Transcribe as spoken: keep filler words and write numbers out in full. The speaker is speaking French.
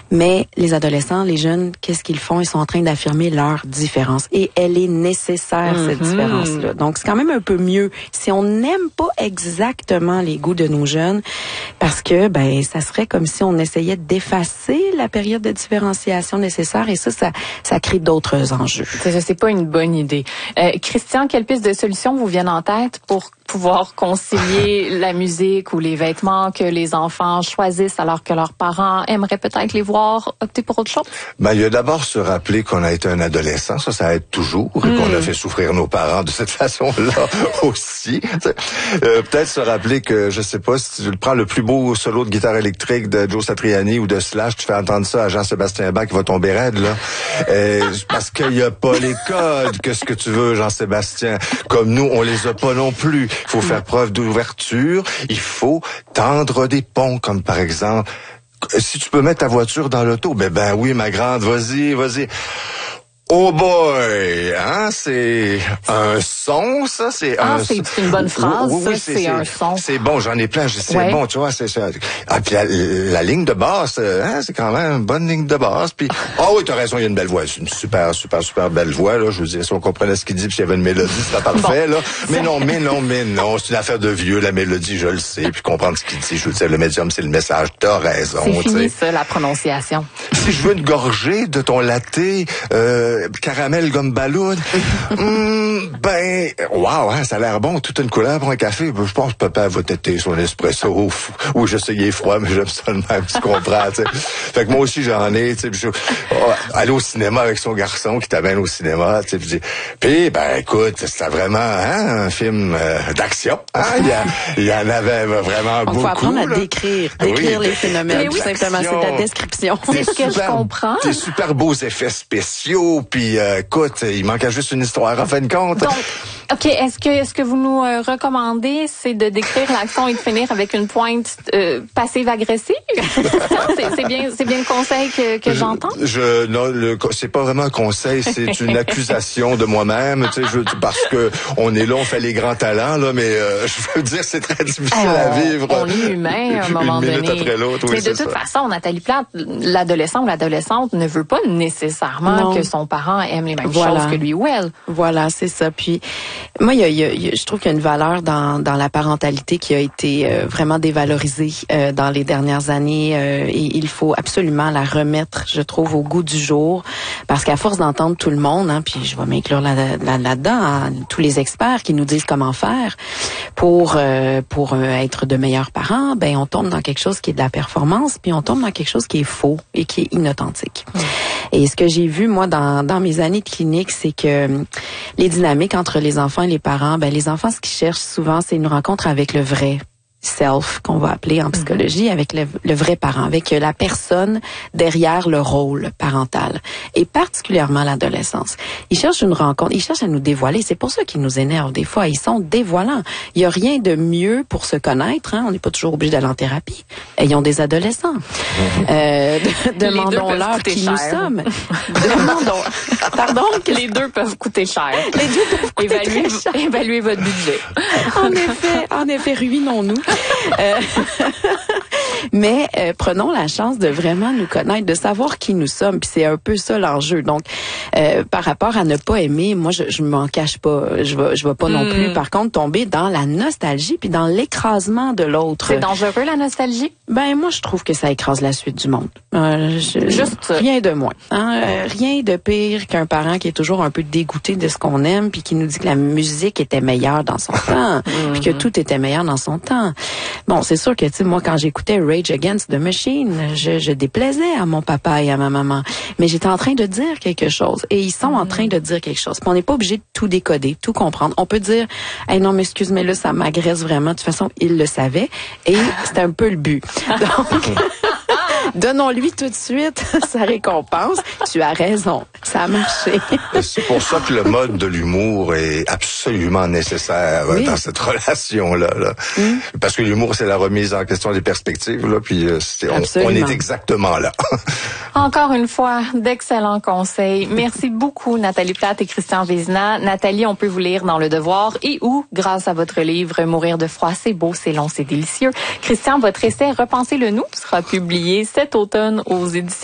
Mais les adolescents, les jeunes, qu'est-ce qu'ils font? Ils sont en train d'affirmer leur différence. Et elle est nécessaire, mm-hmm. cette différence-là. Donc, c'est quand même un peu mieux si on n'aime pas exactement les goûts de nos jeunes, parce que, ben, ça serait comme si on essayait d'effacer la période de différenciation nécessaire, et ça, ça, ça crée d'autres enjeux. C'est, c'est pas une bonne idée. Euh, Christian, quelles pistes de solutions vous viennent en tête pour pouvoir concilier la musique ou les vêtements que les enfants choisissent alors que leurs parents aimeraient peut-être les voir opter pour autre chose? Ben, il y a d'abord se rappeler qu'on a été un adolescent, ça, ça aide toujours, et mm. qu'on a fait souffrir nos parents de cette façon-là aussi. Euh, peut-être se rappeler que, je sais pas, si tu prends le plus beau solo de guitare électrique de Joe Satriani ou de Slash, tu fais entendre ça à Jean-Sébastien Bach qui va tomber raide, là. Euh, parce qu'il y a pas les codes que ce que tu veux, Jean-Sébastien. Comme nous, on les a pas non plus. Il faut faire preuve d'ouverture. Il faut tendre des ponts, comme par exemple, si tu peux mettre ta voiture dans l'auto, ben ben oui, ma grande, vas-y, vas-y. Oh boy, hein, c'est un son, ça, c'est ah, un c'est une bonne phrase, oui, oui, ça, c'est, c'est, c'est un son. C'est bon, j'en ai plein, c'est ouais. bon, tu vois, c'est ça. Ah, puis la, la ligne de basse, hein, c'est quand même une bonne ligne de basse, puis ah oh, oui, t'as raison, il y a une belle voix, c'est une super, super, super belle voix, là, je veux dire, si on comprenait ce qu'il dit, puis s'il y avait une mélodie, c'était parfait, bon. là. Mais non, mais non, mais non, c'est une affaire de vieux, la mélodie, je le sais, puis comprendre ce qu'il dit, je veux dire, le médium, c'est le message, t'as raison, c'est fini, t'sais. ça, la prononciation. Si je veux une gorgée de ton latte, euh, caramel gomme ballon, mm, ben, wow, hein, ça a l'air bon, toute une couleur pour un café. Je pense que papa va têter son espresso. Ouf, oui, je sais, il est froid, mais j'aime ça de même, tu comprends, tu sais. Fait que moi aussi, j'en ai, tu sais, oh, aller au cinéma avec son garçon qui t'amène au cinéma, tu sais, puis ben, écoute, c'était vraiment, hein, un film euh, d'action, hein, il y, a, il y en avait vraiment on beaucoup. Il faut apprendre à décrire, décrire oui, les phénomènes, tout simplement, c'est ta description. C'est ce que je comprends. Des super beaux effets spéciaux, puis euh, écoute, il manquait juste une histoire, en fin de compte. Donc, OK, est-ce que est-ce que vous nous euh, recommandez, c'est de décrire l'action et de finir avec une pointe euh, passive-agressive? c'est, c'est bien c'est bien le conseil que, que je, j'entends? Je non, le, c'est pas vraiment un conseil, c'est une accusation de moi-même, tu sais, je, parce que on est là, on fait les grands talents, là, mais euh, je veux dire, c'est très difficile euh, à vivre. On est humain à un moment une donné. minute après l'autre, oui, mais de c'est toute ça. façon, Nathalie Plante, l'adolescent ou l'adolescente ne veut pas nécessairement non. que son parent aime les mêmes voilà. choses que lui ou elle. Voilà, c'est ça. Puis moi, il y a, il y a, je trouve qu'il y a une valeur dans, dans la parentalité qui a été euh, vraiment dévalorisée euh, dans les dernières années. Euh, et il faut absolument la remettre, je trouve, au goût du jour, parce qu'à force d'entendre tout le monde, hein, puis je vais m'inclure là, là, là-dedans, hein, tous les experts qui nous disent comment faire pour euh, pour euh, être de meilleurs parents, ben on tombe dans quelque chose qui est de la performance, puis on tombe dans quelque chose qui est faux et qui est inauthentique. Mmh. Et ce que j'ai vu moi dans dans mes années de clinique, c'est que les dynamiques entre les enfants et les parents, ben les enfants, ce qu'ils cherchent souvent, c'est une rencontre avec le vrai self, qu'on va appeler en psychologie, avec le, le vrai parent, avec la personne derrière le rôle parental, et particulièrement l'adolescence. Ils cherchent une rencontre, ils cherchent à nous dévoiler. C'est pour ça qu'ils nous énervent des fois. Ils sont dévoilants. Il y a rien de mieux pour se connaître. Hein? On n'est pas toujours obligé d'aller en thérapie. Ayons des adolescents. Mm-hmm. Euh, de, demandons-leur qui cher. Nous sommes. Demandons. Pardon? Les deux peuvent coûter cher. Les deux peuvent coûter évaluez, très cher. Évaluez votre budget. En effet, en effet, ruinons-nous. Euh, mais euh, prenons la chance de vraiment nous connaître, de savoir qui nous sommes, puis c'est un peu ça l'enjeu. Donc, euh, par rapport à ne pas aimer, moi je, je m'en cache pas, je vais, je vais pas mm. non plus, par contre, tomber dans la nostalgie puis dans l'écrasement de l'autre. C'est dangereux la nostalgie? Ben moi je trouve que ça écrase la suite du monde. Euh, je, Juste rien de moins. Hein? Euh, rien de pire qu'un parent qui est toujours un peu dégoûté de ce qu'on aime puis qui nous dit que la musique était meilleure dans son temps, mm-hmm. puis que tout était meilleur dans son temps. Bon, c'est sûr que, tu sais, moi, quand j'écoutais Rage Against the Machine, je, je déplaisais à mon papa et à ma maman. Mais j'étais en train de dire quelque chose. Et ils sont mmh. en train de dire quelque chose. Puis on n'est pas obligé de tout décoder, tout comprendre. On peut dire, hey, non, mais excuse, mais là, ça m'agresse vraiment. De toute façon, il le savait. Et c'était un peu le but. Donc, donnons-lui tout de suite sa récompense. Tu as raison. Ça a marché. C'est pour ça que le mode de l'humour est absolument nécessaire oui. dans cette relation-là. Là. Mm. Parce que l'humour, c'est la remise en question des perspectives. Là, puis c'est, on, on est exactement là. Encore une fois, d'excellents conseils. Merci beaucoup, Nathalie Plante et Christian Vézina. Nathalie, on peut vous lire dans Le Devoir et ou, grâce à votre livre « Mourir de froid, c'est beau, c'est long, c'est délicieux ». Christian, votre essai « Repensez-le nous » sera publié cet automne aux éditions